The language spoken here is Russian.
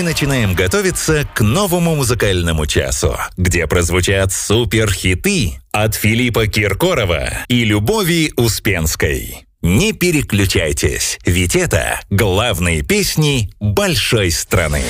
мы начинаем готовиться к новому музыкальному часу, где прозвучат суперхиты от Филиппа Киркорова и Любови Успенской. Не переключайтесь, ведь это главные песни большой страны.